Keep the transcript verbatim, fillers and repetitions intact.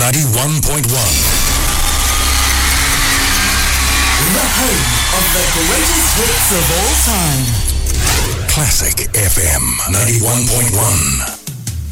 ninety-one point one. The home of the greatest hits of all time. Classic F M ninety-one point one.